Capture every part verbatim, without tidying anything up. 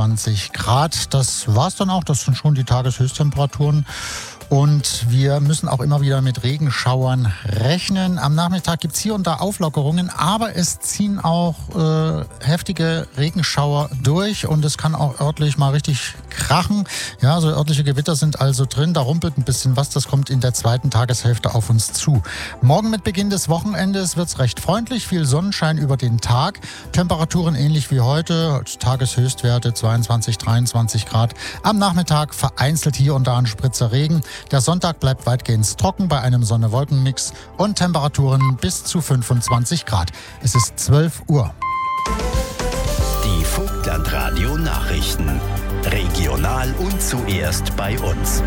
zweiundzwanzig Grad. Das war's dann auch. Das sind schon die Tageshöchsttemperaturen. Und wir müssen auch immer wieder mit Regenschauern rechnen. Am Nachmittag gibt es hier und da Auflockerungen, aber es ziehen auch äh, heftige Regenschauer durch und es kann auch örtlich mal richtig krachen. Ja, so örtliche Gewitter sind also drin. Da rumpelt ein bisschen was. Das kommt in der zweiten Tageshälfte auf uns zu. Morgen mit Beginn des Wochenendes wird es recht freundlich. Viel Sonnenschein über den Tag. Temperaturen ähnlich wie heute. Tageshöchstwerte zweiundzwanzig, dreiundzwanzig Grad. Am Nachmittag vereinzelt hier und da ein Spritzer Regen. Der Sonntag bleibt weitgehend trocken bei einem Sonne-Wolken-Mix und Temperaturen bis zu fünfundzwanzig Grad. Es ist zwölf Uhr. Die Vogtland-Radio-Nachrichten. Regional und zuerst bei uns.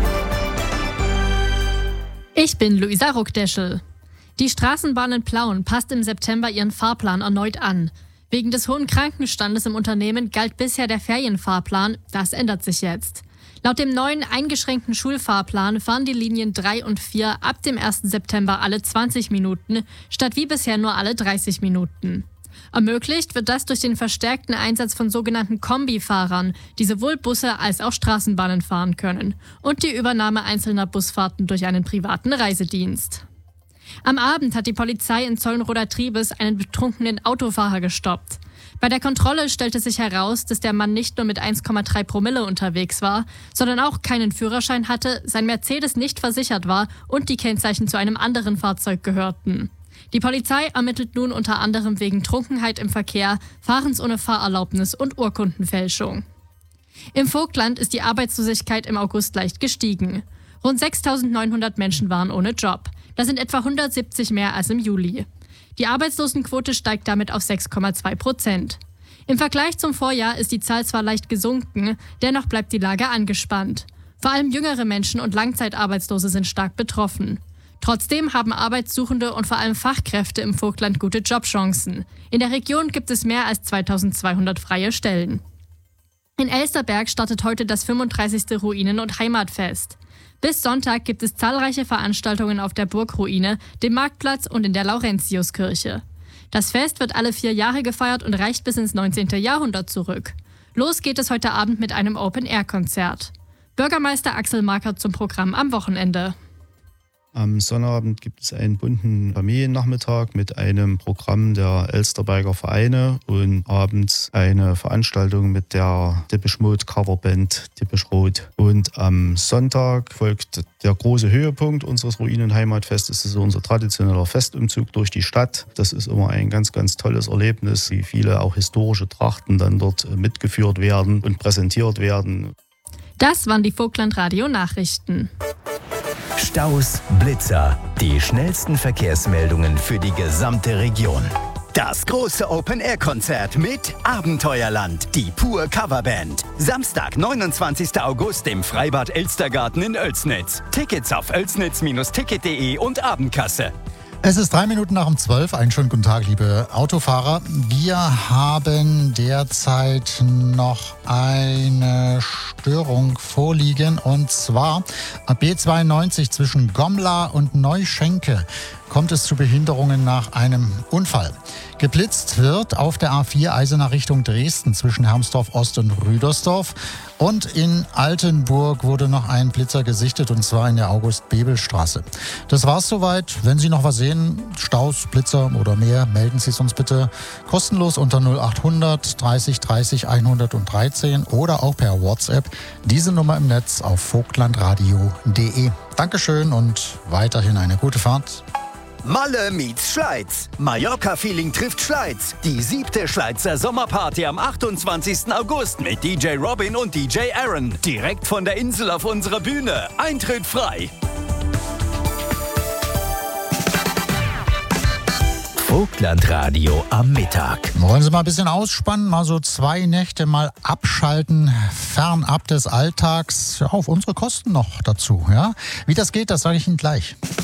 Ich bin Luisa Ruckdeschel. Die Straßenbahn in Plauen passt im September ihren Fahrplan erneut an. Wegen des hohen Krankenstandes im Unternehmen galt bisher der Ferienfahrplan. Das ändert sich jetzt. Laut dem neuen eingeschränkten Schulfahrplan fahren die Linien drei und vier ab dem ersten September alle zwanzig Minuten, statt wie bisher nur alle dreißig Minuten. Ermöglicht wird das durch den verstärkten Einsatz von sogenannten Kombifahrern, die sowohl Busse als auch Straßenbahnen fahren können, und die Übernahme einzelner Busfahrten durch einen privaten Reisedienst. Am Abend hat die Polizei in Zollenroda-Triebes einen betrunkenen Autofahrer gestoppt. Bei der Kontrolle stellte sich heraus, dass der Mann nicht nur mit eins Komma drei Promille unterwegs war, sondern auch keinen Führerschein hatte, sein Mercedes nicht versichert war und die Kennzeichen zu einem anderen Fahrzeug gehörten. Die Polizei ermittelt nun unter anderem wegen Trunkenheit im Verkehr, Fahrens ohne Fahrerlaubnis und Urkundenfälschung. Im Vogtland ist die Arbeitslosigkeit im August leicht gestiegen. Rund sechstausendneunhundert Menschen waren ohne Job. Das sind etwa hundertsiebzig mehr als im Juli. Die Arbeitslosenquote steigt damit auf sechs Komma zwei Prozent. Im Vergleich zum Vorjahr ist die Zahl zwar leicht gesunken, dennoch bleibt die Lage angespannt. Vor allem jüngere Menschen und Langzeitarbeitslose sind stark betroffen. Trotzdem haben Arbeitssuchende und vor allem Fachkräfte im Vogtland gute Jobchancen. In der Region gibt es mehr als zweitausendzweihundert freie Stellen. In Elsterberg startet heute das fünfunddreißigste Ruinen- und Heimatfest. Bis Sonntag gibt es zahlreiche Veranstaltungen auf der Burgruine, dem Marktplatz und in der Laurentiuskirche. Das Fest wird alle vier Jahre gefeiert und reicht bis ins neunzehnten Jahrhundert zurück. Los geht es heute Abend mit einem Open-Air-Konzert. Bürgermeister Axel Markert zum Programm am Wochenende. Am Sonnabend gibt es einen bunten Familiennachmittag mit einem Programm der Elsterberger Vereine und abends eine Veranstaltung mit der Depeche Mode Coverband Depeche Rot. Und am Sonntag folgt der große Höhepunkt unseres Ruinen-Heimatfestes. Das ist unser traditioneller Festumzug durch die Stadt. Das ist immer ein ganz, ganz tolles Erlebnis, wie viele auch historische Trachten dann dort mitgeführt werden und präsentiert werden. Das waren die Vogtland-Radio-Nachrichten. Staus, Blitzer, die schnellsten Verkehrsmeldungen für die gesamte Region. Das große Open-Air-Konzert mit Abenteuerland, die Pur Coverband. Samstag, neunundzwanzigsten August im Freibad Elstergarten in Oelsnitz. Tickets auf oelsnitz Bindestrich ticket punkt de und Abendkasse. Es ist drei Minuten nach um zwölf. Einen schönen guten Tag, liebe Autofahrer. Wir haben derzeit noch eine Störung vorliegen und zwar B zweiundneunzig zwischen Gomla und Neuschenke kommt es zu Behinderungen nach einem Unfall. Geblitzt wird auf der A vier Eisenach Richtung Dresden zwischen Hermsdorf Ost und Rüdersdorf. Und in Altenburg wurde noch ein Blitzer gesichtet und zwar in der August-Bebel-Straße. Das war's soweit. Wenn Sie noch was sehen, Staus, Blitzer oder mehr, melden Sie es uns bitte kostenlos unter null achthundert dreißig dreißig hundertdreizehn oder auch per WhatsApp. Diese Nummer im Netz auf vogtlandradio punkt de. Dankeschön und weiterhin eine gute Fahrt. Malle meets Schleiz. Mallorca-Feeling trifft Schleiz. Die siebte Schleizer Sommerparty am achtundzwanzigsten August mit D J Robin und D J Aaron. Direkt von der Insel auf unserer Bühne. Eintritt frei. Vogtlandradio am Mittag. Wollen Sie mal ein bisschen ausspannen, mal so zwei Nächte mal abschalten, fernab des Alltags, ja, auf unsere Kosten noch dazu. Ja? Wie das geht, das sage ich Ihnen gleich.